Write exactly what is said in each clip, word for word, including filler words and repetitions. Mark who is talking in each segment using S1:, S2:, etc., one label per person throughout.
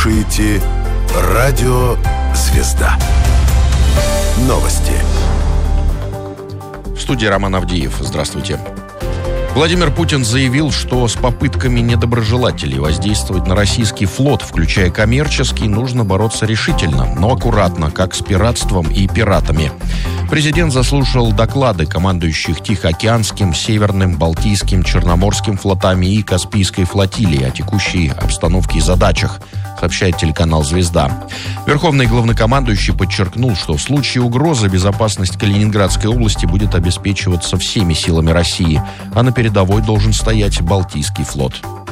S1: слушаете Радио Звезда. Новости.
S2: В студии Роман Авдеев. Здравствуйте. Владимир Путин заявил, что с попытками недоброжелателей воздействовать на российский флот, включая коммерческий, нужно бороться решительно, но аккуратно, как с пиратством и пиратами. Президент заслушал доклады командующих Тихоокеанским, Северным, Балтийским, Черноморским флотами и Каспийской флотилии о текущей обстановке и задачах, сообщает телеканал «Звезда». Верховный главнокомандующий подчеркнул, что в случае угрозы безопасность Калининградской области будет обеспечиваться всеми силами России, а на передовой должен стоять Балтийский флот.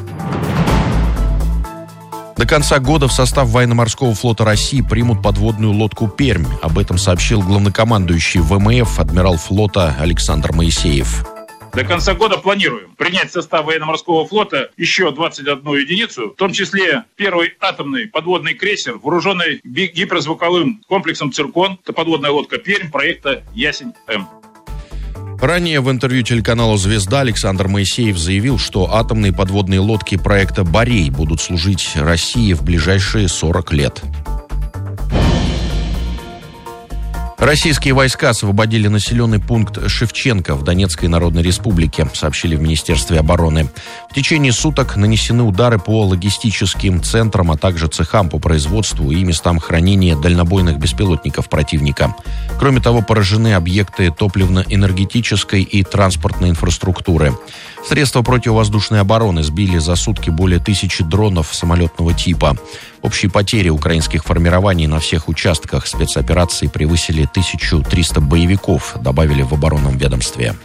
S2: До конца года в состав военно-морского флота России примут подводную лодку «Пермь». Об этом сообщил главнокомандующий ВМФ адмирал флота Александр Моисеев.
S3: До конца года планируем принять в состав военно-морского флота еще двадцать одну единицу, в том числе первый атомный подводный крейсер, вооруженный гиперзвуковым комплексом «Циркон». Это подводная лодка «Пермь» проекта «Ясень-М».
S2: Ранее в интервью телеканалу «Звезда» Александр Моисеев заявил, что атомные подводные лодки проекта «Борей» будут служить России в ближайшие сорок лет. Российские войска освободили населенный пункт Шевченко в Донецкой Народной Республике, сообщили в Министерстве обороны. В течение суток нанесены удары по логистическим центрам, а также цехам по производству и местам хранения дальнобойных беспилотников противника. Кроме того, поражены объекты топливно-энергетической и транспортной инфраструктуры. Средства противовоздушной обороны сбили за сутки более тысячи дронов самолетного типа. Общие потери украинских формирований на всех участках спецоперации превысили тысячу триста боевиков, добавили в оборонном ведомстве.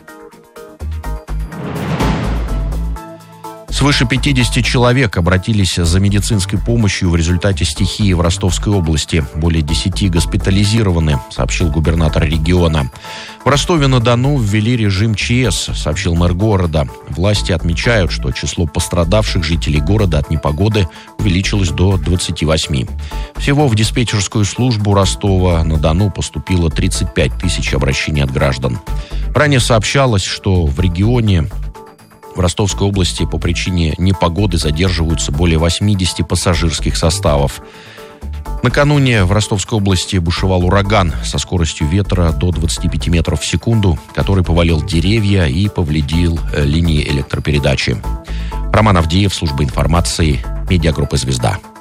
S2: Свыше пятидесяти человек обратились за медицинской помощью в результате стихии в Ростовской области. Более десяти госпитализированы, сообщил губернатор региона. В Ростове-на-Дону ввели режим ЧС, сообщил мэр города. Власти отмечают, что число пострадавших жителей города от непогоды увеличилось до двадцати восьми. Всего в диспетчерскую службу Ростова-на-Дону поступило тридцать пять тысяч обращений от граждан. Ранее сообщалось, что в регионе в Ростовской области по причине непогоды задерживаются более восьмидесяти пассажирских составов. Накануне в Ростовской области бушевал ураган со скоростью ветра до двадцати пяти метров в секунду, который повалил деревья и повредил линии электропередачи. Роман Авдеев, служба информации, медиагруппа «Звезда».